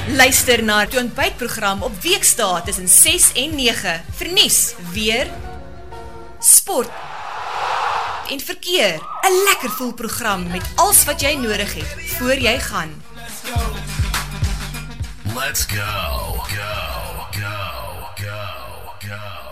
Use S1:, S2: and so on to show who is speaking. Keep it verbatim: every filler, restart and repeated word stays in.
S1: Luister na die ontbytprogram op weekdae tussen ses en nege vir nuus, weer, sport en verkeer. 'n Lekker vol program met alles wat jy nodig het voor jy gaan.
S2: Let's go, go, go, go, go.